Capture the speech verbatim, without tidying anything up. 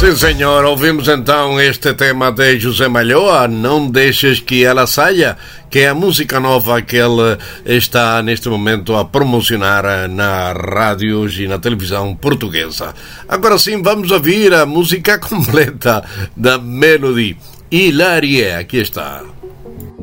Sim, senhor, ouvimos então este tema de José Malhoa, Não Deixes Que Ela Saia, que é a música nova que ele está neste momento a promocionar na rádios e na televisão portuguesa. Agora sim, vamos ouvir a música completa da Melody. Hilarie, aqui está.